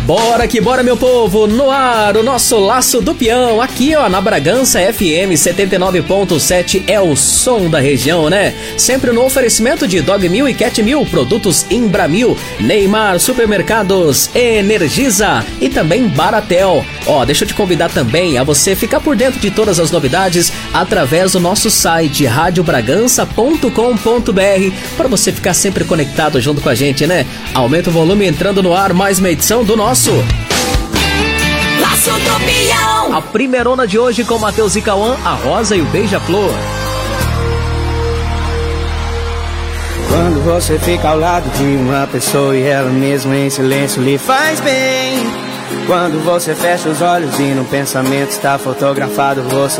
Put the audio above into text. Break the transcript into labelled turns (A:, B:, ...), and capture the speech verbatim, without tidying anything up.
A: Bora que bora, meu povo, no ar o nosso Laço do Peão, aqui ó, na Bragança F M setenta e nove ponto sete, é o som da região, né? Sempre no oferecimento de Dog Mil e Cat Mil, produtos Imbramil, Neymar, Supermercados, Energisa e também Baratel. Ó, deixa eu te convidar também a você ficar por dentro de todas as novidades através do nosso site rádio bragança ponto com ponto br, para você ficar sempre conectado junto com a gente, né? Aumenta o volume, entrando no ar mais uma edição do nosso
B: Laço do Peão.
A: A primeirona de hoje com Matheus e Cauã, a Rosa e o Beija-Flor.
C: Quando você fica ao lado de uma pessoa e ela mesma em silêncio lhe faz bem. Quando você fecha os olhos e no pensamento está fotografado você